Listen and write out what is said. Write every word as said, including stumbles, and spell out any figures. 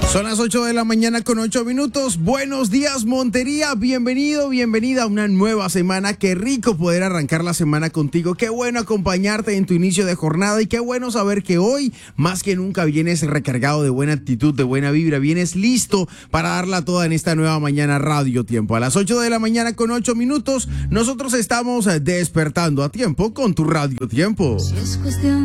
Son las ocho de la mañana con ocho minutos. Buenos días, Montería. Bienvenido, bienvenida a una nueva semana. Qué rico poder arrancar la semana contigo. Qué bueno acompañarte en tu inicio de jornada y qué bueno saber que hoy, más que nunca, vienes recargado de buena actitud, de buena vibra. Vienes listo para darla toda en esta nueva mañana Radio Tiempo. A las ocho de la mañana con ocho minutos, nosotros estamos despertando a tiempo con tu Radio Tiempo. Si es cuestión